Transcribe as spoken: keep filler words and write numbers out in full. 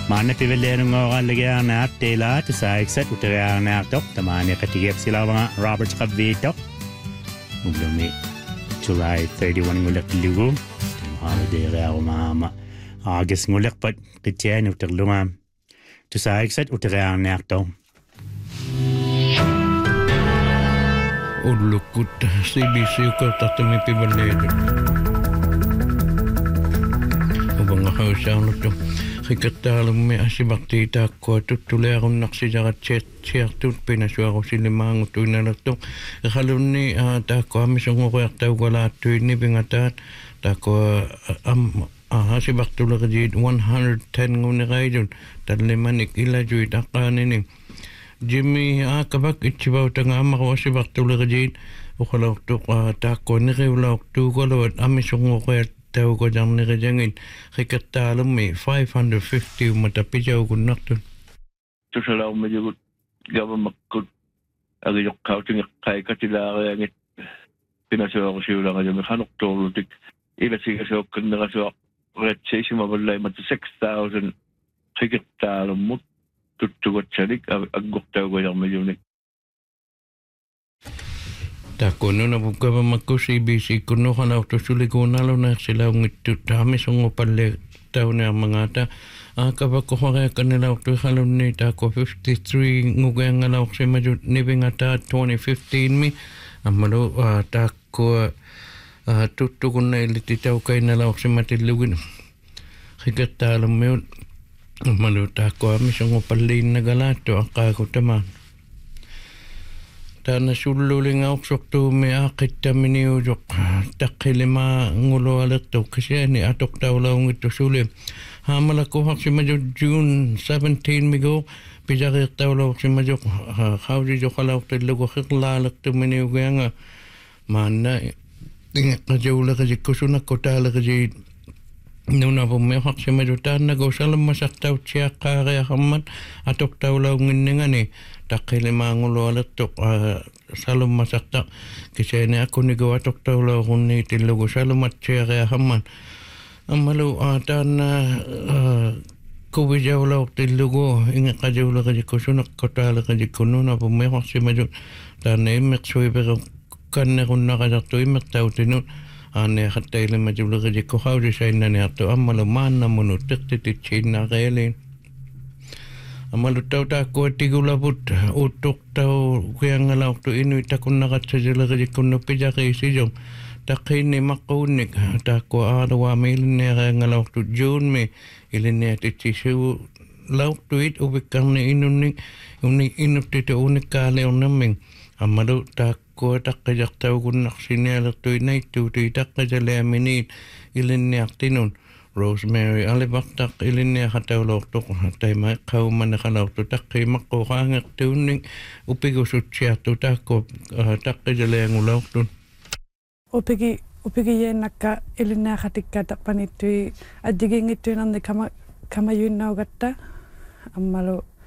Maana pivelleerungooralligiarnaat teelaat saaikset uteriarnaartoq tamaani qatigiapsilaavanga Roberts qavviittoq uglumi July thirty-first ngulaqillugu holiday-rearumaama August ngulaqpat qitiani uterlunga tusaaikset uteriarnaartoq ullukut C B C uqertartumi pivelleetu ubanga hausaarnuttu Rikataalummi asimartiitaakkuat tuttulearunnarsisaratsiat siartut pinasuarusilimaangutu inalertu qalunni taakkuamisunguriartaugalaattuinni pingataat taakku am asimartulerjiit one hundred ten nguneraidun tallimanik ilajuit aqaanini Jimmy aakavak itsivautanga ammaru asimartulerjiit uqalortuq taakkuaniriulaortuugaluat amisunguriart tauko jarnirajangin rikattaalummi five hundred fifty umatapijagunnartun tusalaummajugut gavamakkut agijoqqautingeqqaikatilaariangit pinasuarusiulangajami qanortuurlutik ilasigasookkannерasuaq retsiisimavallaimat six thousand rikattaalummut tuttugatsalik aggortaugajarmajunik Takununa bukava makusi bisi kuno halautu suligunalo na silaungittu taamisongopalle tauna mangata akava kohore kanilautu halunni tako fifty-three ngugengalauksi majut nibingata twenty fifteen mi amalu tako tuttukunna iliti taukainalauksi matillugin hikattaalummiut amalu tako amisongopalliin nagalattu aqaakutamaan Tana sullulingauksortuumi aqittaminiujoq taqqilima ngulualertu kisiani atoqtaulaungittu suli haamalakuharsimajut June seventeenth migo pisarirtaulausimajoq hausijoqalaortillugu hirlaalertuminiugianga maanna ingeqqajaulerajikkusunakkotaalerijit nunavummiuharsimajutaannagu salummasartautsiaqqaariaqarmat atoqtaulaunginningani taqqilimaangulualertuq salummasarta kisiani akkunigu atoqtaulaurunniitillugu salumatsiariaqarman ammalu taanna kuvijaulaortillugu ingeqqajaulerajikkusunakkotaalerijikku nunavummiuharsimajut taanna immeqsuiperu kannerunnaqasartu immertautinut Ane hattaile majulurajikku haudisainani attu ammalu maannamunu tiqtititsiinnaaqeelin Amalu tautaakku attigulaput uttuqtau kuyangalauqtu inuitakunnaqatsasilerajikkunnu pijaqiisijum taqqinni maqquunnik taakku aaruwaami ilinneereangalauqtu June-mi ilinneatitsisiu lauqtuit uvikkarni inunni unni innuttita unikkaaleornamming Amalu taakku Ko taqqajartaugunnarsinealertui naittuuti taqqasaleaminiit ilinniartinun Rosemary alivaqtaq ilinniaqataulortuq taima qaumanneqalortu taqqiimaqqoqaangertuunning upigusutsiartu taakku taqqasaleangulaortun Upigi upigi yennakka ilinniaqatikkatapanittui adjigingittuinarni kama kamayuinnaugatta ammalu